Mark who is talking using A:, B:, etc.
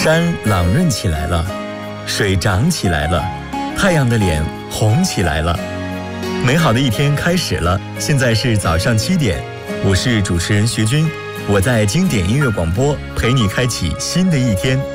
A: 山朗润起来了，水涨起来了，太阳的脸红起来了。美好的一天开始了，现在是早上7点，我是主持人徐军，我在经典音乐广播陪你开启新的一天。